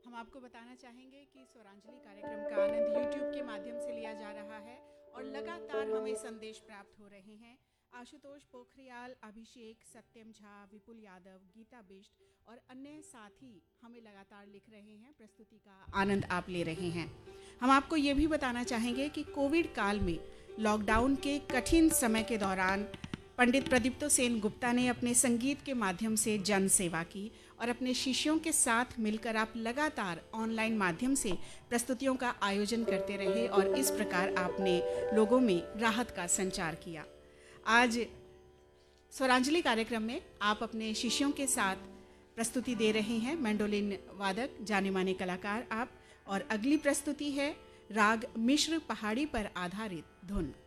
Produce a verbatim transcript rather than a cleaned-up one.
हम आपको बताना चाहेंगे कि स्वरांजलि कार्यक्रम का आनंद यूट्यूब के माध्यम से लिया जा रहा है और लगातार हमें संदेश प्राप्त हो रहे हैं। आशुतोष पोखरियाल, अभिषेक, सत्यम झा, विपुल यादव, गीता बिष्ट और अन्य साथी हमें लगातार लिख रहे हैं, प्रस्तुति का आनंद आप ले रहे हैं। हम आपको ये भी बताना चाहेंगे कि कोविड काल में लॉकडाउन के कठिन समय के दौरान पंडित प्रदीप्तो सेन गुप्ता ने अपने संगीत के माध्यम से जन सेवा की और अपने शिष्यों के साथ मिलकर आप लगातार ऑनलाइन माध्यम से प्रस्तुतियों का आयोजन करते रहे और इस प्रकार आपने लोगों में राहत का संचार किया। आज स्वरांजलि कार्यक्रम में आप अपने शिष्यों के साथ प्रस्तुति दे रहे हैं, मैंडोलिन वादक जाने माने कलाकार आप, और अगली प्रस्तुति है राग मिश्र पहाड़ी पर आधारित धुन।